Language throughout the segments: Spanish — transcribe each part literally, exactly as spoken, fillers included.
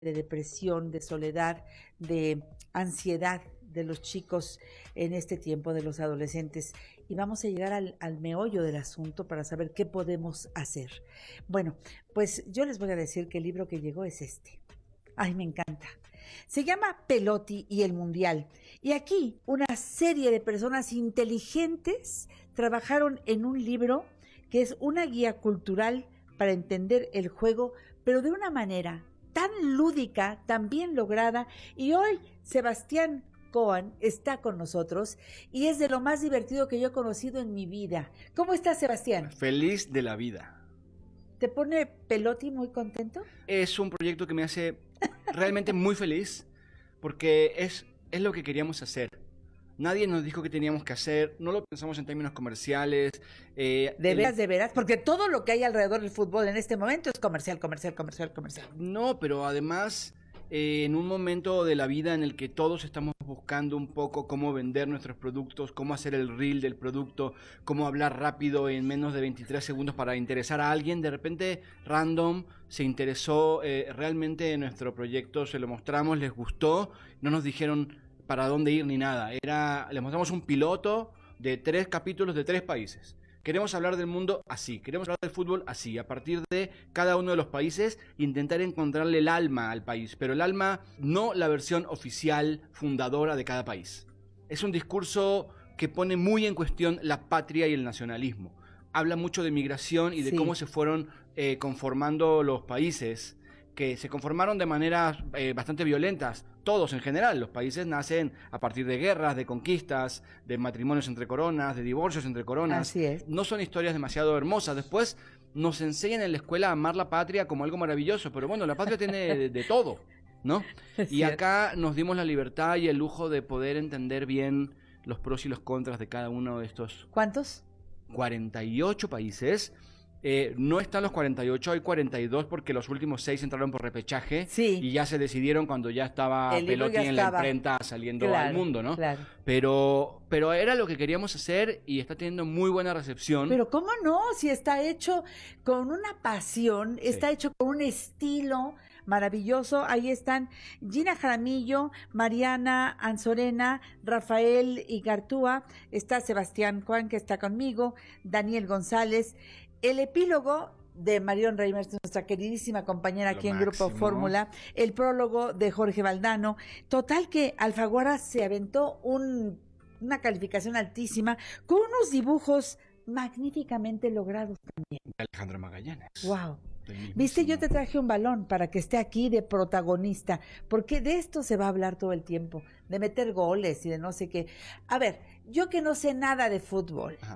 de depresión, de soledad, de ansiedad de los chicos en este tiempo, de los adolescentes. Y vamos a llegar al, al meollo del asunto para saber qué podemos hacer. Bueno, pues yo les voy a decir que el libro que llegó es este. Ay, me encanta. Se llama Pelotti y el Mundial. Y aquí una serie de personas inteligentes trabajaron en un libro que es una guía cultural para entender el juego, pero de una manera tan lúdica, tan bien lograda. Y hoy Sebastián Cohen está con nosotros y es de lo más divertido que yo he conocido en mi vida. ¿Cómo estás, Sebastián? Feliz de la vida. ¿Te pone Pelotti muy contento? Es un proyecto que me hace realmente muy feliz porque es, es lo que queríamos hacer. Nadie nos dijo que teníamos que hacer, no lo pensamos en términos comerciales. Eh, ¿De el... veras, de veras? Porque todo lo que hay alrededor del fútbol en este momento es comercial, comercial, comercial, comercial. No, pero además, eh, en un momento de la vida en el que todos estamos buscando un poco cómo vender nuestros productos, cómo hacer el reel del producto, cómo hablar rápido en menos de veintitrés segundos para interesar a alguien, de repente, random, se interesó eh, realmente en nuestro proyecto, se lo mostramos, les gustó, no nos dijeron para dónde ir ni nada. Era, les mostramos un piloto de tres capítulos de tres países. Queremos hablar del mundo así, queremos hablar del fútbol así, a partir de cada uno de los países, intentar encontrarle el alma al país, pero el alma no la versión oficial, fundadora de cada país. Es un discurso que pone muy en cuestión la patria y el nacionalismo. Habla mucho de migración y de sí. cómo se fueron eh, conformando los países, que se conformaron de maneras eh, bastante violentas. Todos en general, los países nacen a partir de guerras, de conquistas, de matrimonios entre coronas, de divorcios entre coronas. Así es. No son historias demasiado hermosas. Después nos enseñan en la escuela a amar la patria como algo maravilloso, pero bueno, la patria tiene de, de todo, ¿no? Es y cierto. Acá nos dimos la libertad y el lujo de poder entender bien los pros y los contras de cada uno de estos. ¿Cuántos? cuarenta y ocho países. Eh, no están los cuarenta y ocho, hay cuarenta y dos porque los últimos seis entraron por repechaje sí. y ya se decidieron cuando ya estaba El Pelotti ya en estaba. la imprenta saliendo claro, al mundo, ¿no? Claro. Pero, pero era lo que queríamos hacer y está teniendo muy buena recepción. Pero ¿cómo no? Si está hecho con una pasión, Sí. está hecho con un estilo maravilloso. Ahí están Gina Jaramillo, Mariana Anzorena, Rafael Igartúa, está Sebastián Cohen, que está conmigo, Daniel González. El epílogo de Marion Reimers, nuestra queridísima compañera Lo aquí en máximo. Grupo Fórmula, el prólogo de Jorge Valdano. Total que Alfaguara se aventó un, una calificación altísima con unos dibujos magníficamente logrados también. Alejandro Magallanes. Wow. Viste, yo te traje un balón para que esté aquí de protagonista, porque de esto se va a hablar todo el tiempo, de meter goles y de no sé qué. A ver, yo que no sé nada de fútbol, Ajá.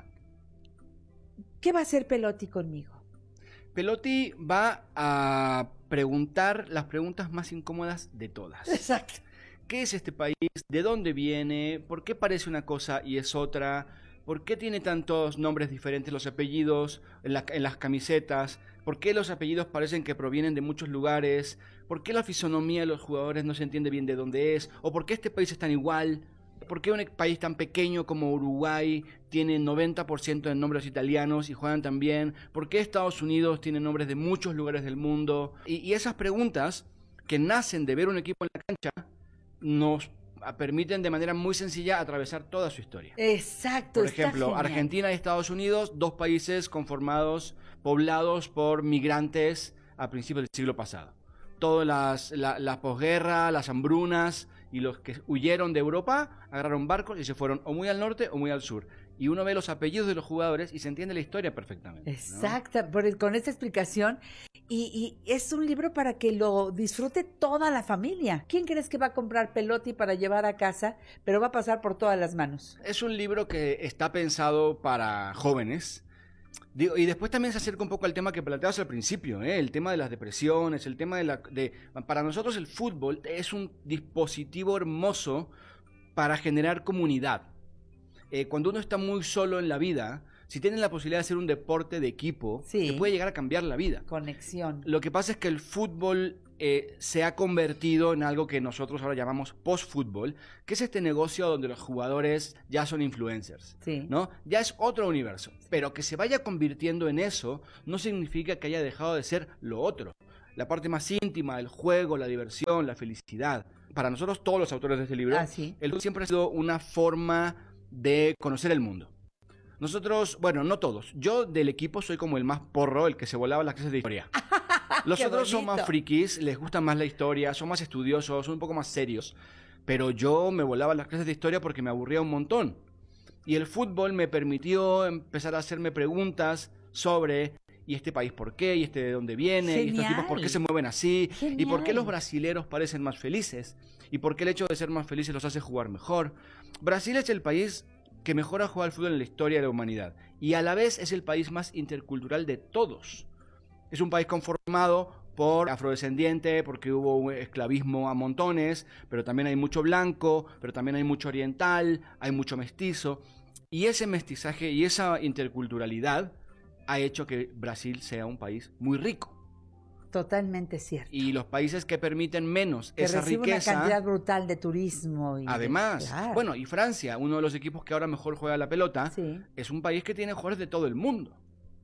¿qué va a hacer Pelotti conmigo? Pelotti va a preguntar las preguntas más incómodas de todas. Exacto. ¿Qué es este país? ¿De dónde viene? ¿Por qué parece una cosa y es otra? ¿Por qué tiene tantos nombres diferentes los apellidos en, la, en las camisetas? ¿Por qué los apellidos parecen que provienen de muchos lugares? ¿Por qué la fisonomía de los jugadores no se entiende bien de dónde es? ¿O por qué este país es tan igual? ¿Por qué un país tan pequeño como Uruguay tiene noventa por ciento de nombres italianos y juegan tan bien? ¿Por qué Estados Unidos tiene nombres de muchos lugares del mundo? Y, y esas preguntas que nacen de ver un equipo en la cancha nos permiten de manera muy sencilla atravesar toda su historia. Exacto. Por ejemplo, está Argentina y Estados Unidos, dos países conformados, poblados por migrantes a principios del siglo pasado. Todas las, la, la posguerra, las hambrunas y los que huyeron de Europa agarraron barcos y se fueron o muy al norte o muy al sur. Y uno ve los apellidos de los jugadores y se entiende la historia perfectamente, ¿no? Exacto, por el, con esta explicación. Y, y es un libro para que lo disfrute toda la familia. ¿Quién crees que va a comprar Pelotti para llevar a casa, pero va a pasar por todas las manos? Es un libro que está pensado para jóvenes. Digo, y después también se acerca un poco al tema que planteabas al principio, ¿eh? El tema de las depresiones, el tema de la... De, para nosotros el fútbol es un dispositivo hermoso para generar comunidad. Eh, cuando uno está muy solo en la vida, si tienen la posibilidad de hacer un deporte de equipo, sí. te puede llegar a cambiar la vida. Conexión. Lo que pasa es que el fútbol eh, se ha convertido en algo que nosotros ahora llamamos post-fútbol, que es este negocio donde los jugadores ya son influencers, sí. ¿no? Ya es otro universo, pero que se vaya convirtiendo en eso no significa que haya dejado de ser lo otro. la parte más íntima, el juego, la diversión, la felicidad. Para nosotros, todos los autores de este libro, ah, ¿sí? el fútbol siempre ha sido una forma de conocer el mundo. Nosotros, bueno, no todos. Yo del equipo soy como el más porro, el que se volaba las clases de historia. Los otros son más frikis, les gusta más la historia, son más estudiosos, son un poco más serios. Pero yo me volaba las clases de historia porque me aburría un montón. Y el fútbol me permitió empezar a hacerme preguntas sobre, ¿y este país por qué? ¿Y este de dónde viene? Genial. ¿Y estos tipos por qué se mueven así? Genial. ¿Y por qué los brasileros parecen más felices? ¿Y por qué el hecho de ser más felices los hace jugar mejor? Brasil es el país que mejor ha jugado al fútbol en la historia de la humanidad. Y a la vez es el país más intercultural de todos. Es un país conformado por afrodescendiente, porque hubo un esclavismo a montones, pero también hay mucho blanco, pero también hay mucho oriental, hay mucho mestizo. Y ese mestizaje y esa interculturalidad ha hecho que Brasil sea un país muy rico. Totalmente cierto. Y los países que permiten menos que esa recibe riqueza... una cantidad brutal de turismo. Y además, de, claro. bueno, y Francia, uno de los equipos que ahora mejor juega la pelota, sí. es un país que tiene jugadores de todo el mundo.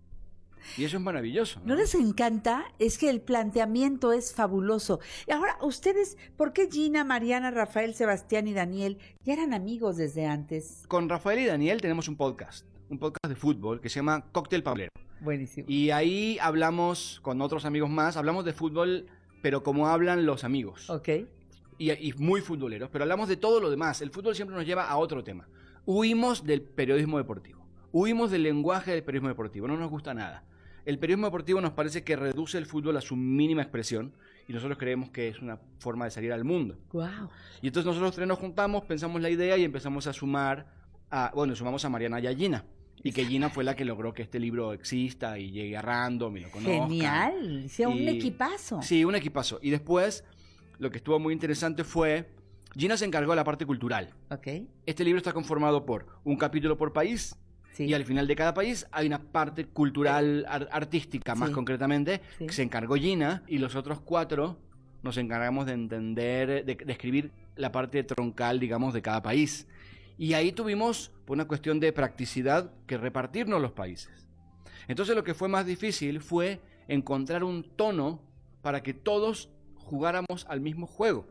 Y eso es maravilloso, ¿no? ¿No les encanta? Es que el planteamiento es fabuloso. Y ahora, ustedes, ¿por qué Gina, Mariana, Rafael, Sebastián y Daniel ya eran amigos desde antes? Con Rafael y Daniel tenemos un podcast, un podcast de fútbol que se llama Cóctel Pablero. Buenísimo. Y ahí hablamos con otros amigos más, hablamos de fútbol, pero como hablan los amigos. Ok. Y, y muy futboleros, pero hablamos de todo lo demás. El fútbol siempre nos lleva a otro tema. Huimos del periodismo deportivo. Huimos del lenguaje del periodismo deportivo. No nos gusta nada. El periodismo deportivo nos parece que reduce el fútbol a su mínima expresión y nosotros creemos que es una forma de salir al mundo. Wow. Y entonces nosotros tres nos juntamos, pensamos la idea y empezamos a sumar, a, bueno, sumamos a Mariana y a Gina. Y que Gina fue la que logró que este libro exista y llegue a Random y lo conozcan. Genial, o sea, un y, equipazo. Sí, un equipazo. Y después, lo que estuvo muy interesante fue, Gina se encargó de la parte cultural. Ok. Este libro está conformado por un capítulo por país, sí. Y al final de cada país hay una parte cultural, ar artística, más sí. concretamente, sí. que se encargó Gina, y los otros cuatro nos encargamos de entender, de, de escribir la parte troncal, digamos, de cada país. Y ahí tuvimos, por una cuestión de practicidad, que repartirnos los países. Entonces lo que fue más difícil fue encontrar un tono para que todos jugáramos al mismo juego.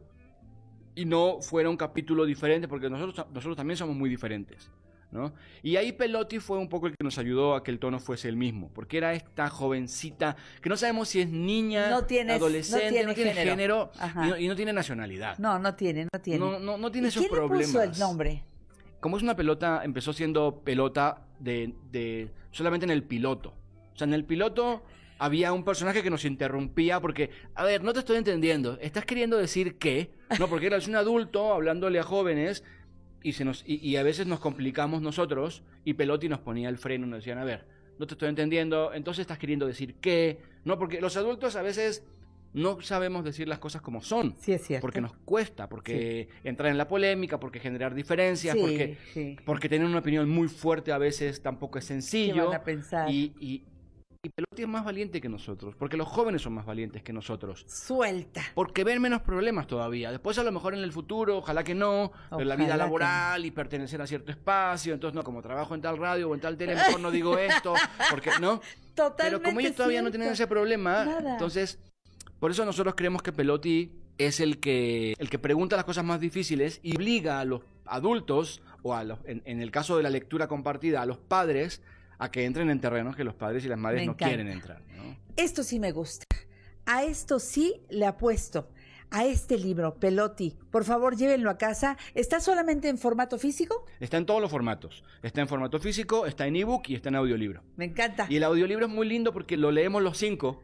Y no fuera un capítulo diferente, porque nosotros, nosotros también somos muy diferentes, ¿no? Y ahí Pelotti fue un poco el que nos ayudó a que el tono fuese el mismo, porque era esta jovencita, que no sabemos si es niña, no tienes, adolescente, no tiene, no tiene género, género y, no, y no tiene nacionalidad. No, no tiene, no tiene. No, no, no tiene esos ¿Quién problemas. ¿Quién le puso el nombre? Como es una pelota, empezó siendo pelota de, de solamente en el piloto. O sea, en el piloto había un personaje que nos interrumpía porque, a ver, no te estoy entendiendo, ¿estás queriendo decir qué? No, porque eras un adulto hablándole a jóvenes y, se nos, y, y a veces nos complicamos nosotros y Pelotti nos ponía el freno y nos decían, a ver, no te estoy entendiendo, entonces estás queriendo decir qué. No, porque los adultos a veces no sabemos decir las cosas como son. Sí, es cierto. Porque nos cuesta, porque sí. entrar en la polémica, porque generar diferencias, sí, porque, sí. porque tener una opinión muy fuerte a veces tampoco es sencillo. ¿Qué van a pensar? Y, y, y Pelotti es más valiente que nosotros, porque los jóvenes son más valientes que nosotros. Suelta. Porque ven menos problemas todavía. Después a lo mejor en el futuro, ojalá que no, ojalá pero la vida laboral no. y pertenecer a cierto espacio, entonces no, como trabajo en tal radio o en tal tele, mejor no digo esto, porque no. Totalmente. Pero como ellos todavía cierto. no tienen ese problema, Nada. entonces... Por eso nosotros creemos que Pelotti es el que, el que pregunta las cosas más difíciles y obliga a los adultos, o a los, en, en el caso de la lectura compartida, a los padres, a que entren en terrenos que los padres y las madres no quieren entrar, ¿no? Esto sí me gusta. A esto sí le apuesto. A este libro, Pelotti, por favor llévenlo a casa. ¿Está solamente en formato físico? Está en todos los formatos. Está en formato físico, está en ebook y está en audiolibro. Me encanta. Y el audiolibro es muy lindo porque lo leemos los cinco.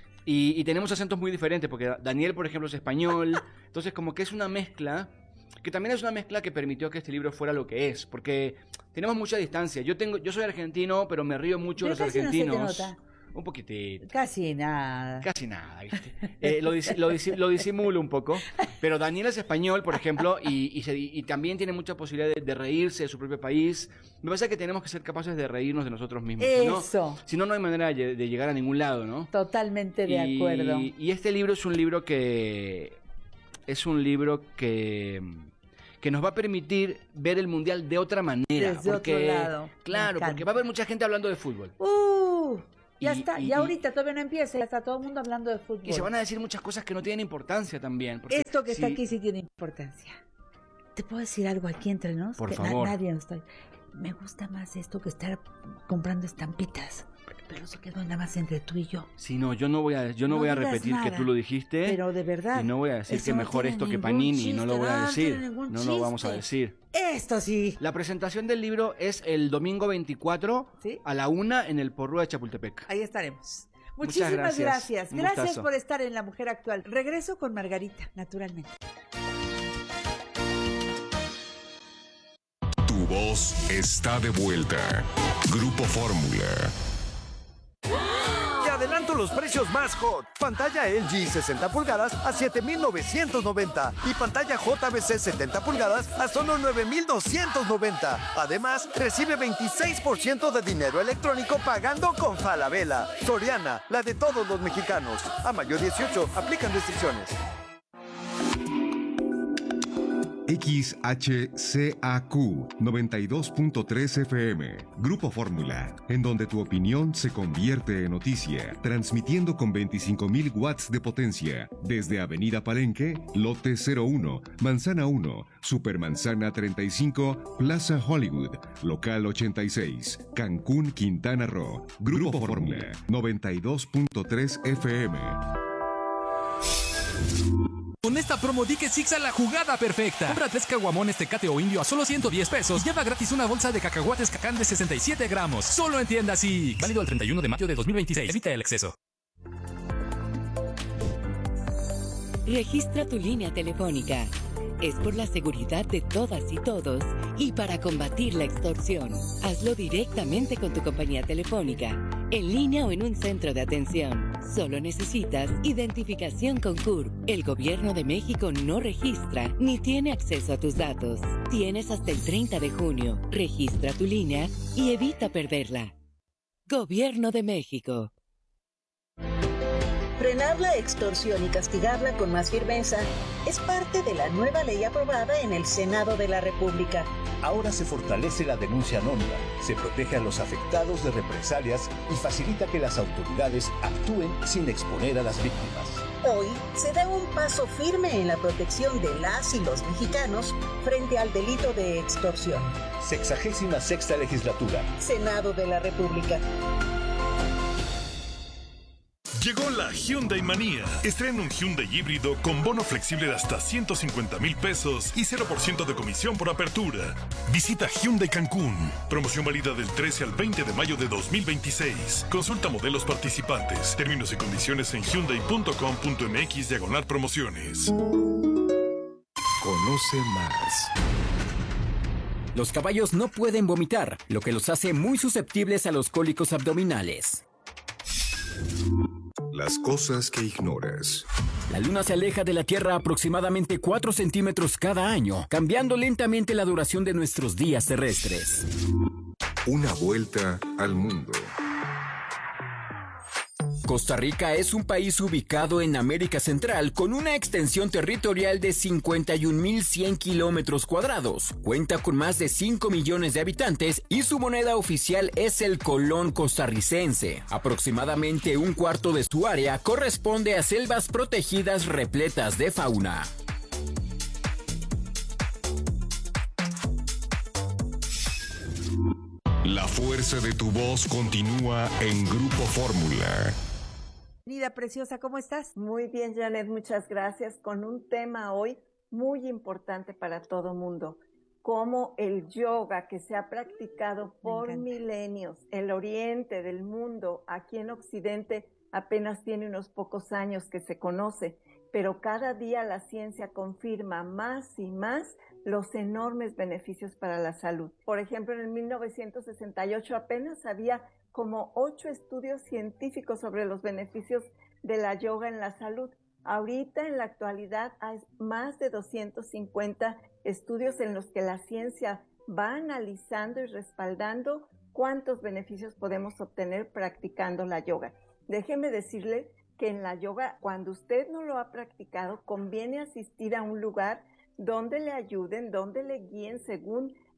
Y, y tenemos acentos muy diferentes, porque Daniel, por ejemplo, es español. Entonces, como que es una mezcla, que también es una mezcla que permitió que este libro fuera lo que es, porque tenemos mucha distancia. Yo tengo, yo soy argentino, pero me río mucho de los argentinos. No se te nota. Un poquitito. Casi nada. Casi nada, ¿viste? Eh, lo, dis, lo, dis, lo disimulo un poco. Pero Daniel es español, por ejemplo, y, y, se, y también tiene mucha posibilidad de, de reírse de su propio país. Me parece que tenemos que ser capaces de reírnos de nosotros mismos. Eso. Si no, no hay manera de, de llegar a ningún lado, ¿no? Totalmente de y, acuerdo. Y este libro es un libro que... Es un libro que... que nos va a permitir ver el Mundial de otra manera. Desde porque, otro lado. Claro, porque va a haber mucha gente hablando de fútbol. Uh. Ya y, está, y, ya y, ahorita todavía no empieza, ya está todo el mundo hablando de fútbol. Y se van a decir muchas cosas que no tienen importancia también. Esto que si... está aquí sí tiene importancia. ¿Te puedo decir algo aquí entre nos? Por que favor. Na- nadie nos está... Me gusta más esto que estar comprando estampitas. Pero eso quedó nada más entre tú y yo. Sí, no, yo no voy a, yo no No voy a digas repetir nada, que tú lo dijiste. Pero de verdad. Y no voy a decir eso que no mejor tiene esto que ningún Panini, chiste, no lo voy a no decir. tiene ningún No lo vamos a chiste. decir. Esto sí. La presentación del libro es el domingo veinticuatro, ¿sí?, a la una en el Porrúa de Chapultepec. Ahí estaremos. Muchas Muchísimas gracias. gracias. Gracias por estar en La Mujer Actual. Regreso con Margarita, naturalmente. Tu voz está de vuelta. Grupo Fórmula. Te adelanto los precios más hot. Pantalla L G sesenta pulgadas a siete mil novecientos noventa y pantalla J V C setenta pulgadas a solo nueve mil doscientos noventa. Además, recibe veintiséis por ciento de dinero electrónico pagando con Falabella. Soriana, la de todos los mexicanos. A mayo dieciocho, aplican restricciones. X H C A Q noventa y dos punto tres F M, Grupo Fórmula, en donde tu opinión se convierte en noticia, transmitiendo con veinticinco mil watts de potencia, desde Avenida Palenque, Lote cero uno, Manzana uno, Supermanzana treinta y cinco, Plaza Hollywood, Local ochenta y seis, Cancún, Quintana Roo, Grupo Fórmula, noventa y dos punto tres F M. Con esta promo di que Six a la jugada perfecta. Compra tres caguamones Tecate o Indio a solo ciento diez pesos y lleva gratis una bolsa de cacahuates Cacán de sesenta y siete gramos. Solo en tiendas Six. Válido el treinta y uno de mayo de dos mil veintiséis. Evita el exceso. Registra tu línea telefónica. Es por la seguridad de todas y todos y para combatir la extorsión. Hazlo directamente con tu compañía telefónica, en línea o en un centro de atención. Solo necesitas identificación con C U R P. El Gobierno de México no registra ni tiene acceso a tus datos. Tienes hasta el treinta de junio. Registra tu línea y evita perderla. Gobierno de México. Frenar la extorsión y castigarla con más firmeza es parte de la nueva ley aprobada en el Senado de la República. Ahora se fortalece la denuncia anónima, se protege a los afectados de represalias y facilita que las autoridades actúen sin exponer a las víctimas. Hoy se da un paso firme en la protección de las y los mexicanos frente al delito de extorsión. Sexagésima sexta legislatura. Senado de la República. Llegó la Hyundai Manía. Estrena un Hyundai híbrido con bono flexible de hasta ciento cincuenta mil pesos y cero por ciento de comisión por apertura. Visita Hyundai Cancún. Promoción válida del trece al veinte de mayo de dos mil veintiséis. Consulta modelos participantes. Términos y condiciones en hyundai punto com punto m x diagonal promociones. Conoce más. Los caballos no pueden vomitar, lo que los hace muy susceptibles a los cólicos abdominales. Las cosas que ignoras. La Luna se aleja de la Tierra aproximadamente cuatro centímetros cada año, cambiando lentamente la duración de nuestros días terrestres. Una vuelta al mundo. Costa Rica es un país ubicado en América Central con una extensión territorial de cincuenta y un mil cien kilómetros cuadrados. Cuenta con más de cinco millones de habitantes y su moneda oficial es el colón costarricense. Aproximadamente un cuarto de su área corresponde a selvas protegidas repletas de fauna. La fuerza de tu voz continúa en Grupo Fórmula. Querida preciosa, ¿cómo estás? Muy bien, Janet, muchas gracias. Con un tema hoy muy importante para todo mundo, como el yoga que se ha practicado por milenios. El oriente del mundo, aquí en Occidente, apenas tiene unos pocos años que se conoce, pero cada día la ciencia confirma más y más los enormes beneficios para la salud. Por ejemplo, en el mil novecientos sesenta y ocho apenas había como ocho estudios científicos sobre los beneficios de la yoga en la salud. Ahorita, en la actualidad, hay más de doscientos cincuenta estudios en los que la ciencia va analizando y respaldando cuántos beneficios podemos obtener practicando la yoga. Déjeme decirle que en la yoga, cuando usted no lo ha practicado, conviene asistir a un lugar donde le ayuden, donde le guíen según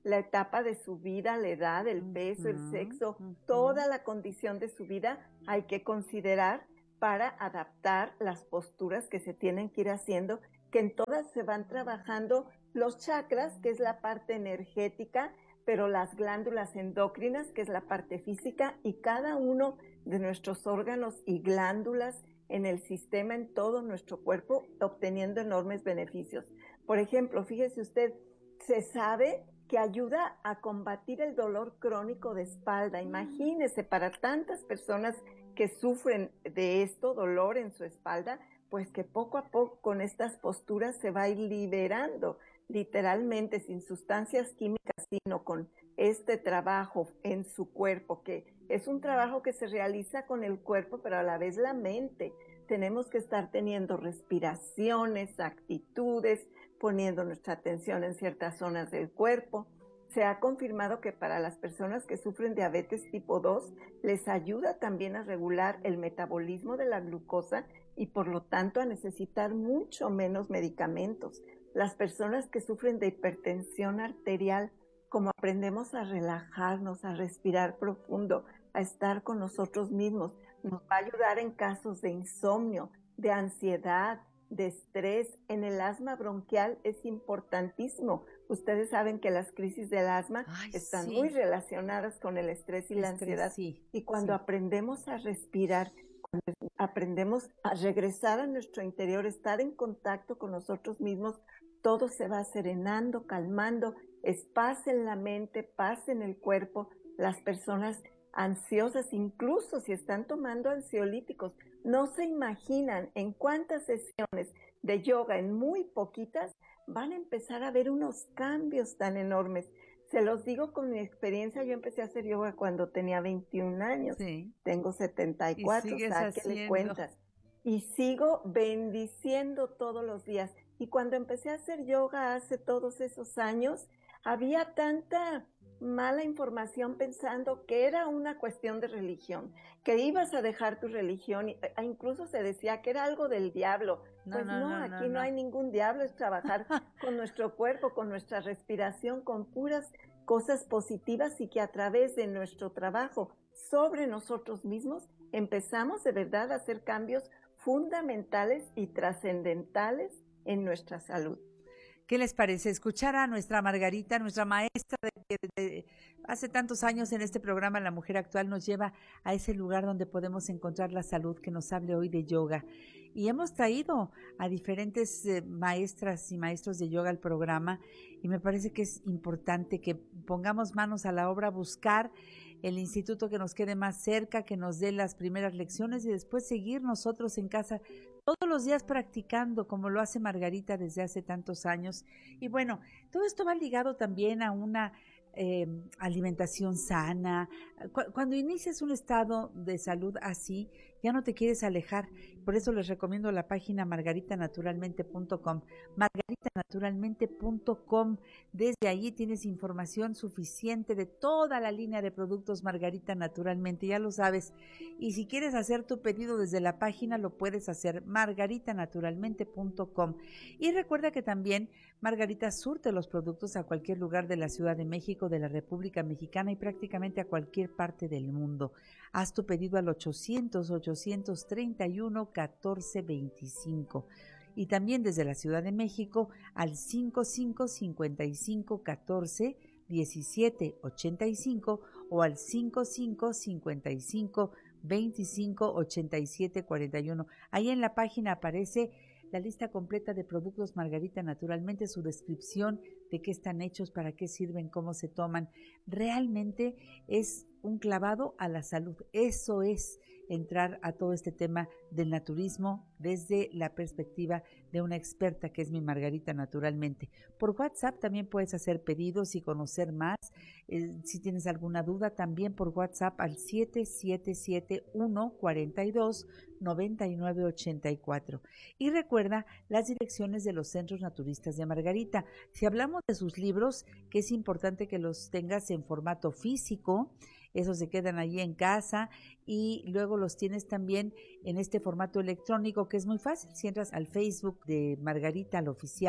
la etapa de su vida, la edad, el peso, el sexo, toda la condición de su vida hay que considerar para adaptar las posturas que se tienen que ir haciendo, que en todas se van trabajando los chakras, que es la parte energética, pero las glándulas endócrinas, que es la parte física, y cada uno de nuestros órganos y glándulas en el sistema, en todo nuestro cuerpo, obteniendo enormes beneficios. Por ejemplo, fíjese usted, se sabe que ayuda a combatir el dolor crónico de espalda. Imagínese, para tantas personas que sufren de esto, dolor en su espalda, pues que poco a poco con estas posturas se va a ir liberando, literalmente, sin sustancias químicas, sino con este trabajo en su cuerpo, que es un trabajo que se realiza con el cuerpo, pero a la vez la mente. Tenemos que estar teniendo respiraciones, actitudes, poniendo nuestra atención en ciertas zonas del cuerpo. Se ha confirmado que para las personas que sufren diabetes tipo dos, les ayuda también a regular el metabolismo de la glucosa y por lo tanto a necesitar mucho menos medicamentos. Las personas que sufren de hipertensión arterial, como aprendemos a relajarnos, a respirar profundo, a estar con nosotros mismos, nos va a ayudar en casos de insomnio, de ansiedad, de estrés. En el asma bronquial es importantísimo. Ustedes saben que las crisis del asma Ay, están sí. muy relacionadas con el estrés y la estrés, ansiedad. Sí, y cuando sí. aprendemos a respirar, cuando aprendemos a regresar a nuestro interior, estar en contacto con nosotros mismos, todo se va serenando, calmando, es paz en la mente, paz en el cuerpo. Las personas ansiosas, incluso si están tomando ansiolíticos, no se imaginan en cuántas sesiones de yoga, en muy poquitas, van a empezar a ver unos cambios tan enormes. Se los digo con mi experiencia, yo empecé a hacer yoga cuando tenía veintiún años, sí. tengo setenta y cuatro, sáquele cuentas, y sigo bendiciendo todos los días. Y cuando empecé a hacer yoga hace todos esos años, había tanta mala información pensando que era una cuestión de religión, que ibas a dejar tu religión, e incluso se decía que era algo del diablo. No, pues no, no, no aquí no, no hay ningún diablo, es trabajar con nuestro cuerpo, con nuestra respiración, con puras cosas positivas, y que a través de nuestro trabajo sobre nosotros mismos empezamos de verdad a hacer cambios fundamentales y trascendentales en nuestra salud. ¿Qué les parece escuchar a nuestra Margarita, nuestra maestra de que de hace tantos años en este programa La Mujer Actual nos lleva a ese lugar donde podemos encontrar la salud, que nos hable hoy de yoga? Y hemos traído a diferentes eh, maestras y maestros de yoga al programa, y me parece que es importante que pongamos manos a la obra, buscar el instituto que nos quede más cerca, que nos dé las primeras lecciones y después seguir nosotros en casa todos los días practicando, como lo hace Margarita desde hace tantos años. Y bueno, todo esto va ligado también a una eh, alimentación sana. Cuando inicias un estado de salud así, ya no te quieres alejar. Por eso les recomiendo la página margarita naturalmente punto com. margarita naturalmente punto com. Desde allí tienes información suficiente de toda la línea de productos Margarita Naturalmente, ya lo sabes. Y si quieres hacer tu pedido desde la página, lo puedes hacer, margarita naturalmente punto com. Y recuerda que también Margarita surte los productos a cualquier lugar de la Ciudad de México, de la República Mexicana y prácticamente a cualquier parte del mundo. Haz tu pedido al ochocientos, ochocientos treinta y uno, catorce veinticinco. Y también desde la Ciudad de México al cincuenta y cinco, cincuenta y cinco, catorce, diecisiete, ochenta y cinco o al cincuenta y cinco, cincuenta y cinco, veinticinco, ochenta y siete, cuarenta y uno. Ahí en la página aparece la lista completa de productos Margarita Naturalmente, su descripción de qué están hechos, para qué sirven, cómo se toman. Realmente es un clavado a la salud. Eso es entrar a todo este tema del naturismo desde la perspectiva de una experta que es mi Margarita Naturalmente. Por WhatsApp también puedes hacer pedidos y conocer más. Eh, si tienes alguna duda, también por WhatsApp al siete siete siete, uno, cuatro dos, nueve nueve ocho cuatro. Y recuerda las direcciones de los centros naturistas de Margarita. Si hablamos de sus libros, que es importante que los tengas en formato físico, esos se quedan allí en casa, y luego los tienes también en este formato electrónico, que es muy fácil. Si entras al Facebook de Margarita, al oficial,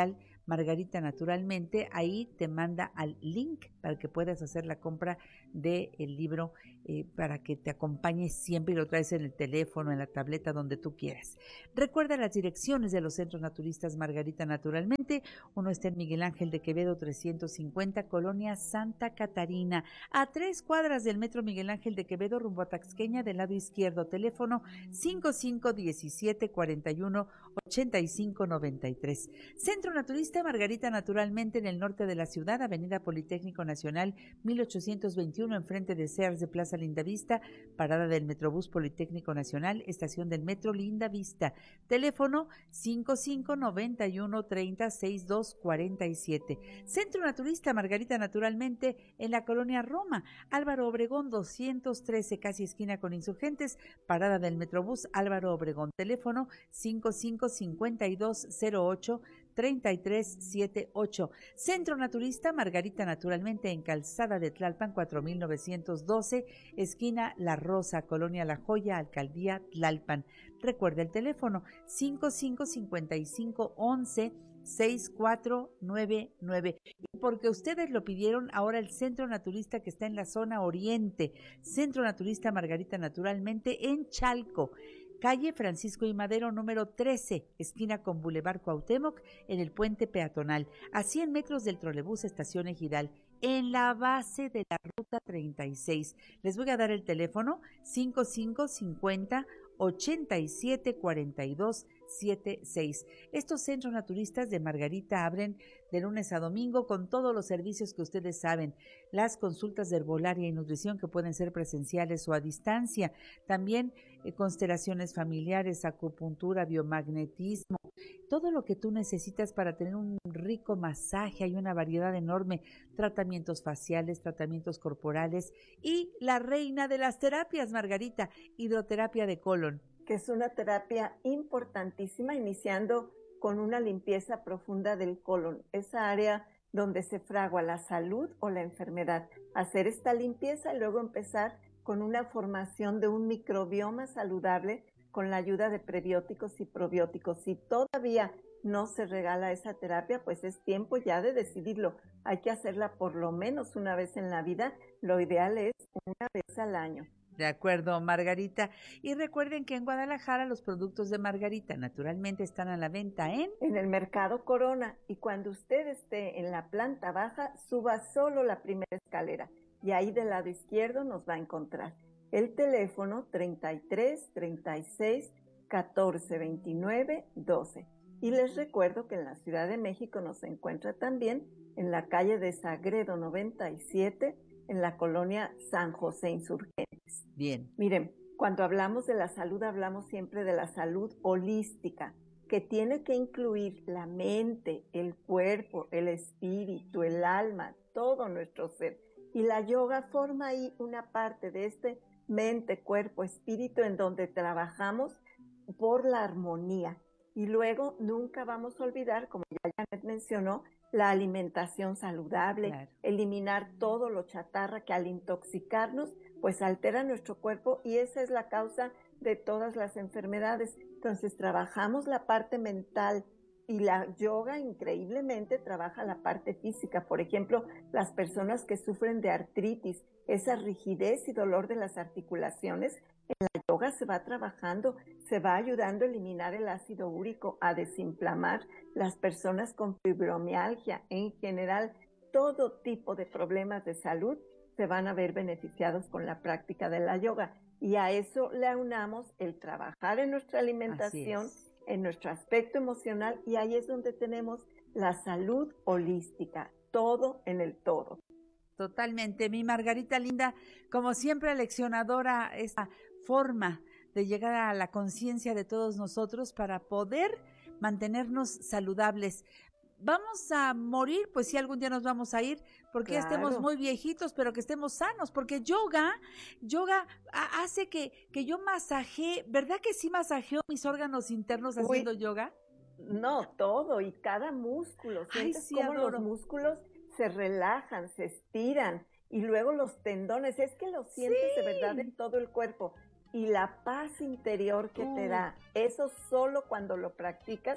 Margarita Naturalmente, ahí te manda al link para que puedas hacer la compra del libro, eh, para que te acompañe siempre y lo traes en el teléfono, en la tableta, donde tú quieras. Recuerda las direcciones de los centros naturistas Margarita Naturalmente. Uno está en Miguel Ángel de Quevedo trescientos cincuenta, Colonia Santa Catarina, a tres cuadras del Metro Miguel Ángel de Quevedo, rumbo a Taxqueña, del lado izquierdo. Teléfono cinco cinco diecisiete cuarenta y uno ochenta y cinco noventa y tres. Centro Naturista Margarita Naturalmente, en el norte de la ciudad, Avenida Politécnico Nacional mil ochocientos veintiuno, enfrente de Sears de Plaza Lindavista, parada del Metrobús Politécnico Nacional, estación del Metro Lindavista. Teléfono cinco cinco noventa y uno treinta sesenta y dos cuarenta y siete. Centro Naturista Margarita Naturalmente, en la colonia Roma, Álvaro Obregón doscientos trece, casi esquina con Insurgentes, parada del Metrobús Álvaro Obregón. Teléfono cinco cinco cincuenta y dos cero ocho treinta y tres setenta y ocho. Centro Naturista Margarita Naturalmente, en Calzada de Tlalpan cuatro mil novecientos doce, esquina La Rosa, colonia La Joya, alcaldía Tlalpan. Recuerda el teléfono cinco cinco cincuenta y cinco once sesenta y cuatro noventa y nueve. Y porque ustedes lo pidieron, ahora el Centro Naturista, que está en la zona oriente, Centro Naturista Margarita Naturalmente, en Chalco, calle Francisco I. Madero número trece, esquina con Boulevard Cuauhtémoc, en el puente peatonal, a cien metros del trolebús Estación Ejidal, en la base de la ruta treinta y seis. Les voy a dar el teléfono cinco cinco cincuenta ochenta y siete cuarenta y dos setenta y seis. Estos centros naturistas de Margarita abren de lunes a domingo con todos los servicios que ustedes saben, las consultas de herbolaria y nutrición, que pueden ser presenciales o a distancia, también eh, constelaciones familiares, acupuntura, biomagnetismo, todo lo que tú necesitas para tener un rico masaje. Hay una variedad enorme, tratamientos faciales, tratamientos corporales y la reina de las terapias, Margarita, hidroterapia de colon, que es una terapia importantísima, iniciando con una limpieza profunda del colon, esa área donde se fragua la salud o la enfermedad. Hacer esta limpieza y luego empezar con una formación de un microbioma saludable con la ayuda de prebióticos y probióticos. Si todavía no se regala esa terapia, pues es tiempo ya de decidirlo. Hay que hacerla por lo menos una vez en la vida. Lo ideal es una vez al año. De acuerdo, Margarita. Y recuerden que en Guadalajara los productos de Margarita Naturalmente están a la venta en... En el Mercado Corona. Y cuando usted esté en la planta baja, suba solo la primera escalera. Y ahí del lado izquierdo nos va a encontrar. El teléfono treinta y tres, treinta y seis, catorce, veintinueve, doce. Y les recuerdo que en la Ciudad de México nos encuentra también en la calle de Sagredo noventa y siete, en la colonia San José Insurgentes. Bien. Miren, cuando hablamos de la salud, hablamos siempre de la salud holística, que tiene que incluir la mente, el cuerpo, el espíritu, el alma, todo nuestro ser. Y la yoga forma ahí una parte de este mente, cuerpo, espíritu, en donde trabajamos por la armonía. Y luego nunca vamos a olvidar, como ya Janet mencionó, la alimentación saludable, claro. Eliminar todo lo chatarra que al intoxicarnos, pues altera nuestro cuerpo, y esa es la causa de todas las enfermedades. Entonces trabajamos la parte mental, y la yoga increíblemente trabaja la parte física. Por ejemplo, las personas que sufren de artritis, esa rigidez y dolor de las articulaciones, en la yoga se va trabajando, se va ayudando a eliminar el ácido úrico, a desinflamar. Las personas con fibromialgia, en general, todo tipo de problemas de salud se van a ver beneficiados con la práctica de la yoga. Y a eso le aunamos el trabajar en nuestra alimentación, en nuestro aspecto emocional, y ahí es donde tenemos la salud holística, todo en el todo. Totalmente, mi Margarita linda, como siempre aleccionadora, esta forma de llegar a la conciencia de todos nosotros para poder mantenernos saludables. Vamos a morir, pues sí, algún día nos vamos a ir, porque claro. Estemos muy viejitos, pero que estemos sanos, porque yoga, yoga hace que, que yo masajee, ¿verdad que sí masajeo mis órganos internos haciendo Uy, yoga? No, todo, y cada músculo, sientes Ay, sí, cómo adoro. Los músculos se relajan, se estiran, y luego los tendones, es que lo sientes sí. de verdad en todo el cuerpo, y la paz interior que uh. te da, eso solo cuando lo practicas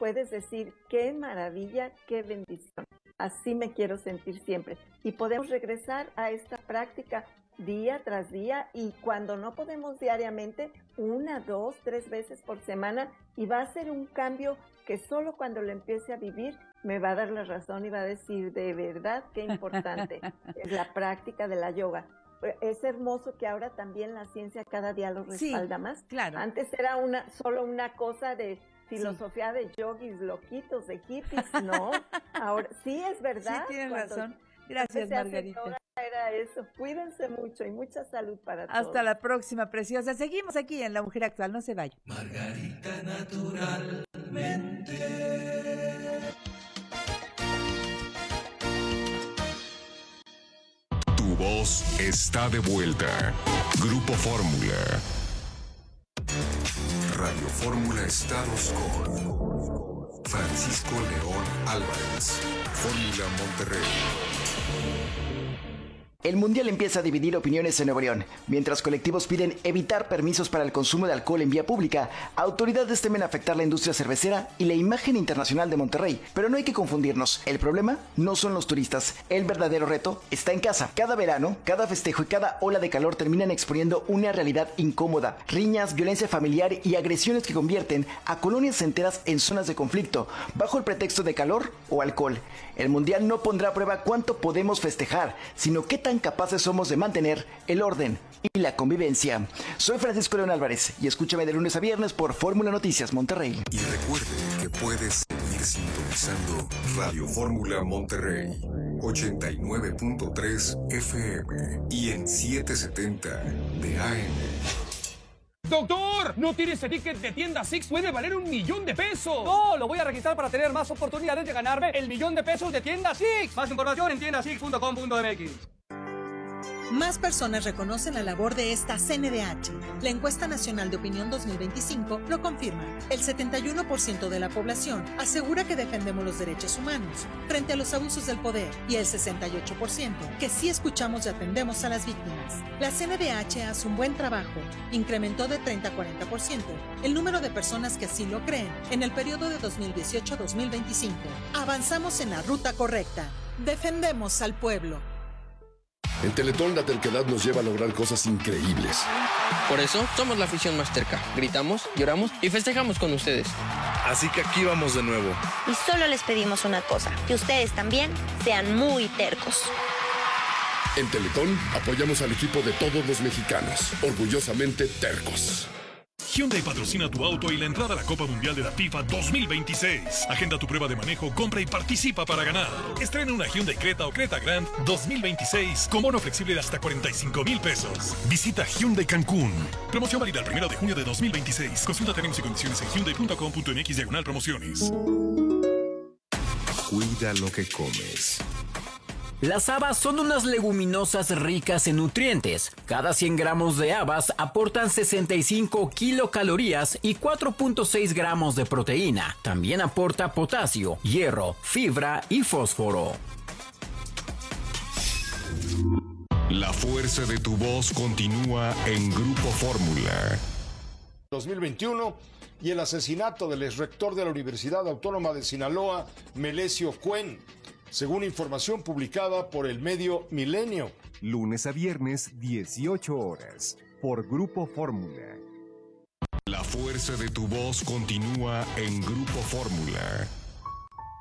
puedes decir, qué maravilla, qué bendición. Así me quiero sentir siempre. Y podemos regresar a esta práctica día tras día, y cuando no podemos diariamente, una, dos, tres veces por semana, y va a ser un cambio que solo cuando lo empiece a vivir me va a dar la razón y va a decir, de verdad, qué importante es la práctica de la yoga. Es hermoso que ahora también la ciencia cada día lo respalda sí, más. Claro. Antes era una solo una cosa de filosofía sí. de yogis loquitos, de hippies, no. Ahora sí es verdad. Sí, tienes Cuando razón. Gracias, Margarita. Yoga era eso. Cuídense mucho y mucha salud para Hasta todos. Hasta la próxima, preciosa. Seguimos aquí en La Mujer Actual. No se vayan. Margarita, naturalmente. Tu voz está de vuelta. Grupo Fórmula. Radio Fórmula Estados con Francisco León Álvarez. Fórmula Monterrey. El Mundial empieza a dividir opiniones en Nuevo León. Mientras colectivos piden evitar permisos para el consumo de alcohol en vía pública, autoridades temen afectar la industria cervecera y la imagen internacional de Monterrey. Pero no hay que confundirnos. El problema no son los turistas. El verdadero reto está en casa. Cada verano, cada festejo y cada ola de calor terminan exponiendo una realidad incómoda. Riñas, violencia familiar y agresiones que convierten a colonias enteras en zonas de conflicto, bajo el pretexto de calor o alcohol. El Mundial no pondrá a prueba cuánto podemos festejar, sino qué tan capaces somos de mantener el orden y la convivencia. Soy Francisco León Álvarez y escúchame de lunes a viernes por Fórmula Noticias Monterrey. Y recuerde que puedes seguir sintonizando Radio Fórmula Monterrey, ochenta y nueve punto tres F M y en setecientos setenta de A M. ¡Doctor! ¿No tienes ese ticket de tienda Six? ¡Puede valer un millón de pesos! ¡No! Lo voy a registrar para tener más oportunidades de ganarme el millón de pesos de tienda Six. Más información en tienda six punto com punto m x. Más personas reconocen la labor de esta C N D H. La encuesta nacional de opinión dos mil veinticinco lo confirma. El setenta y uno por ciento de la población asegura que defendemos los derechos humanos frente a los abusos del poder y el sesenta y ocho por ciento que sí escuchamos y atendemos a las víctimas. La C N D H hace un buen trabajo. Incrementó de treinta a cuarenta por ciento el número de personas que así lo creen en el periodo de dos mil dieciocho a dos mil veinticinco. Avanzamos en la ruta correcta. Defendemos al pueblo. En Teletón la terquedad nos lleva a lograr cosas increíbles. Por eso somos la afición más terca. Gritamos, lloramos y festejamos con ustedes. Así que aquí vamos de nuevo. Y solo les pedimos una cosa, que ustedes también sean muy tercos. En Teletón apoyamos al equipo de todos los mexicanos, orgullosamente tercos. Hyundai patrocina tu auto y la entrada a la Copa Mundial de la FIFA dos mil veintiséis. Agenda tu prueba de manejo, compra y participa para ganar. Estrena una Hyundai Creta o Creta Grand dos mil veintiséis con bono flexible de hasta cuarenta y cinco mil pesos. Visita Hyundai Cancún. Promoción válida el primero de junio de dos mil veintiséis. Consulta términos y condiciones en hyundai punto com punto m x diagonal promociones. Cuida lo que comes. Las habas son unas leguminosas ricas en nutrientes. Cada cien gramos de habas aportan sesenta y cinco kilocalorías y cuatro punto seis gramos de proteína. También aporta potasio, hierro, fibra y fósforo. La fuerza de tu voz continúa en Grupo Fórmula. dos mil veintiuno y el asesinato del exrector de la Universidad Autónoma de Sinaloa, Melesio Cuen, según información publicada por el medio Milenio. Lunes a viernes, dieciocho horas, por Grupo Fórmula. La fuerza de tu voz continúa en Grupo Fórmula.